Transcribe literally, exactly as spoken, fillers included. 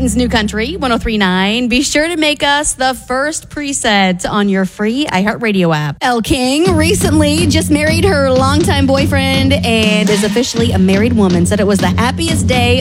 Dayton's New Country, one oh three point nine. Be sure to make us the first preset on your free iHeartRadio app. Elle King recently just married her longtime boyfriend and is officially a married woman. Said it was the happiest day